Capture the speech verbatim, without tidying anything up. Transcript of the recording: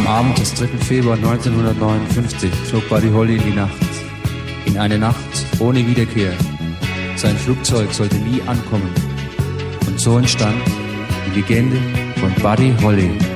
Am Abend des dritten Februar neunzehnhundertneunundfünfzig flog Buddy Holly in die Nacht. In eine Nacht ohne Wiederkehr. Sein Flugzeug sollte nie ankommen. Und so entstand die Legende von Buddy Holly.